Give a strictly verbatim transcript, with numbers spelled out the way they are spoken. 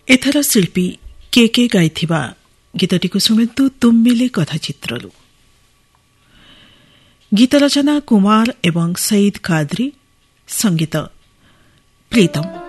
ଏଥର ଶିଳ୍ପୀ କେ କେ ଗାଇଥିବା ଗୀତଟିକୁ ଶୁଣନ୍ତୁ ତୁମ୍ମିଲେ କଥା ଚିତ୍ରରୁ। ଗୀତ ରଚନା କୁମାର ଏବଂ ସঈଦ କାଦରୀ, ସଂଗୀତ ପ୍ରୀତମ।